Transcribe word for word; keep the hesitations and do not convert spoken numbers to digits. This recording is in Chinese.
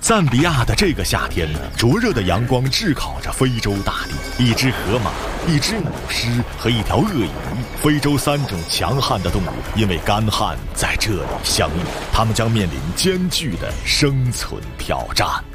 赞比亚的这个夏天呢，灼热的阳光炙烤着非洲大地，一只河马、一只母狮和一条鳄鱼，非洲三种强悍的动物因为干旱在这里相遇，它们将面临艰巨的生存挑战。